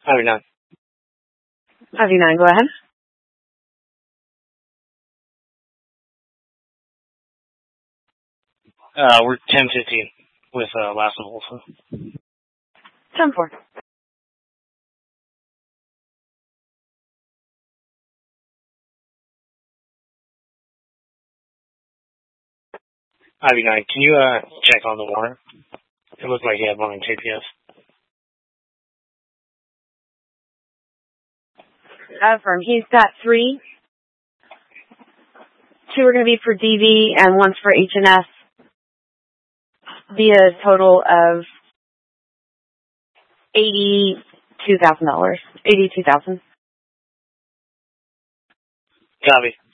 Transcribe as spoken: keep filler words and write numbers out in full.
Ivy nine. Ivy nine, go ahead. Uh, we're ten fifteen with uh, Last of Olsen. ten four. Ivy nine, can you uh, check on the warrant? It looked like he had one in K P S. Affirm. He's got three. Two are going to be for D V and one's for H and S. Be a total of eighty-two thousand dollars. eighty-two thousand dollars. Copy.